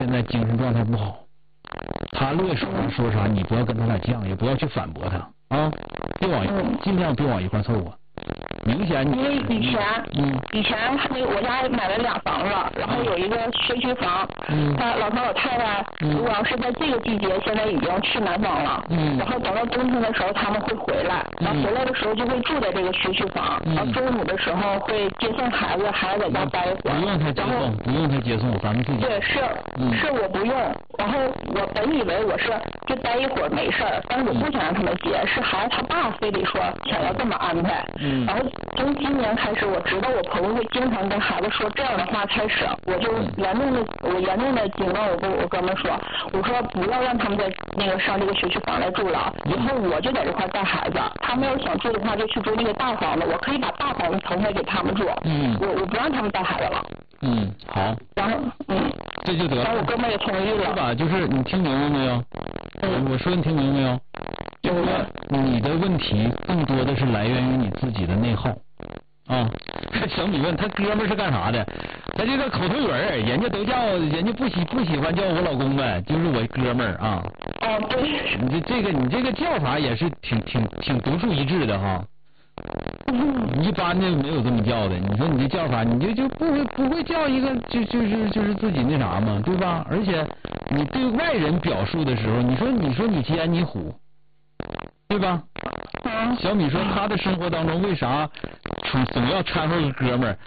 现在精神状态不好，他乐意说啥说啥，你不要跟他俩犟，也不要去反驳他啊，尽量别往一块凑合。明显因为以前我家买了2房了，然后有一个学区房，他老头老太太如果要是在这个季节，现在已经去南方了，然后等到冬天的时候他们会回来，然后回来的时候就会住在这个学区房，然后中午的时候会接送孩子，孩子在家待一会儿。 不用他接送，不用他接送，咱们自己。 对，是我不用，然后我本以为我是就待一会儿没事儿，但是我不想让他们接，是孩子他爸非得说想要这么安排，然后从今年开始，我知道我婆婆会经常跟孩子说这样的话开始，我就严重的警告我哥们说，我说不要让他们在上这个学区房来住了，以后我就在这块带孩子，他们要想住的话就去住那个大房子，我可以把大房子腾开给他们住，我不让他们带孩子了。 好。 然后这就得了。 然后我哥们也同意了。 是吧？就是你听明白没有？我说你听明白没有？就是你的问题更多的是来源于你自己的内耗啊。小米问他哥们是干啥的？他这个口头语儿，人家都叫人家不喜欢叫我老公呗，就是我哥们儿啊。 对。 你这个叫法也是挺独树一帜的哈。一般的没有这么叫的。你说你这叫法，你就不会叫一个就是自己那啥嘛，对吧？而且你对外人表述的时候，你说你奸你虎，对吧？小米说他的生活当中为啥总要掺和个哥们儿？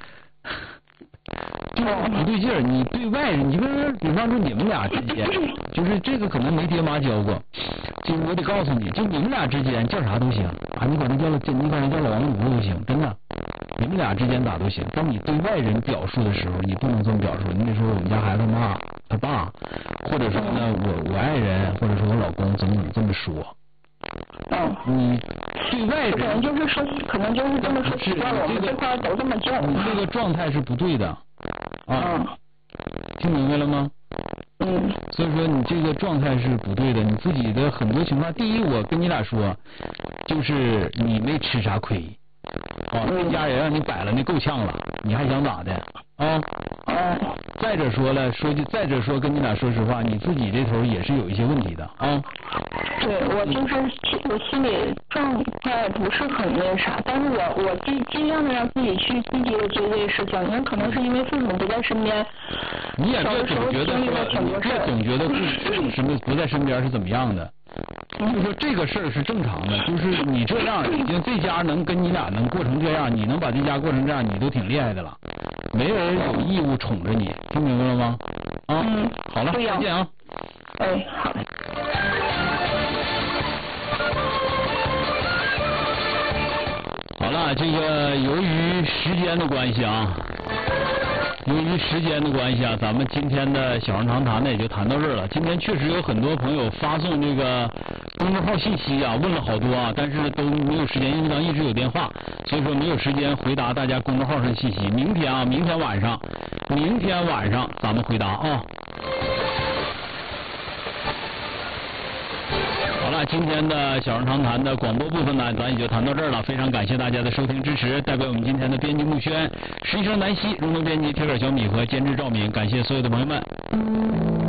不对劲儿。你对外人，你比方说你们俩之间，就是这个可能没爹妈教过，就是我得告诉你，就你们俩之间叫啥都行啊，你管他叫老王五都行，真的，你们俩之间咋都行。当你对外人表述的时候，你不能这么表述，你得说我们家孩子妈他爸，或者说呢我爱人，或者说我老公怎么这么说。你对外人可能就是这么说习惯了，我们这块都这么叫。 你这个状态是不对的啊，听明白了吗？所以说你这个状态是不对的，你自己的很多情况，第一我跟你俩说，就是你没吃啥亏这家人让你摆了那够呛了，你还想咋的啊？再者说跟你俩说实话，你自己这头也是有一些问题的啊。 对，我心理状态不是很那啥，但是我尽量的让自己去积极的做这些事情，因为可能是因为父母不在身边， 你也别总觉得什么不在身边是怎么样的。就说这个事儿是正常的，就是你这样已经这家能跟你俩能过成这样，你能把这家过成这样，你都挺厉害的了。没人有义务宠着你，听明白了吗？好了，再见啊。 好嘞。 好了，这个由于时间的关系啊，咱们今天的小人长谈呢也就谈到这儿了。今天确实有很多朋友发送这个公众号信息啊，问了好多啊，但是都没有时间，因为咱一直有电话，所以说没有时间回答大家公众号上的信息。明天晚上咱们回答啊。好了，今天的小人长谈的广播部分呢，咱也就谈到这儿了。非常感谢大家的收听支持，代表我们今天的编辑木轩、实习生南希、荣东编辑铁杆小米和监制赵敏，感谢所有的朋友们。